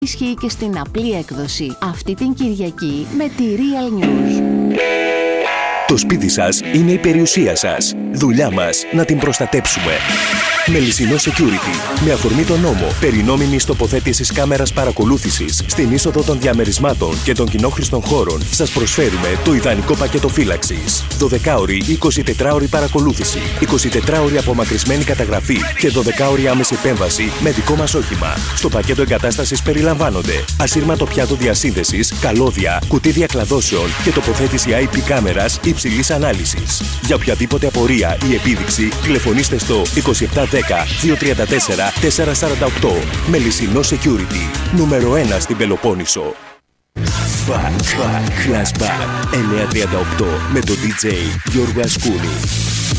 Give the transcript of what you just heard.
Ισχύει και στην απλή έκδοση αυτή την Κυριακή με τη Real News. Το σπίτι σας είναι η περιουσία σας. Δουλειά μας να την προστατέψουμε. Μελισσινό Security. Με αφορμή τον νόμο περί νόμιμης τοποθέτησης κάμερας παρακολούθησης στην είσοδο των διαμερισμάτων και των κοινόχρηστων χώρων, σας προσφέρουμε το ιδανικό πακέτο φύλαξης. 12ωρη 24ωρη παρακολούθηση, 24ωρη απομακρυσμένη καταγραφή και 12ωρη άμεση επέμβαση με δικό μας όχημα. Στο πακέτο εγκατάστασης περιλαμβάνονται ασύρματο πιάτο διασύνδεσης, καλώδια, κουτί διακλαδώσεων και τοποθέτηση IP κάμερας υψηλής ανάλυσης. Για οποιαδήποτε απορία ή επίδειξη, τηλεφωνήστε στο 2710 234 448. Μελισσινό Security. Νούμερο 1 στην Πελοπόννησο. Flashback 938 με τον DJ Γιώργο Ασκούνη.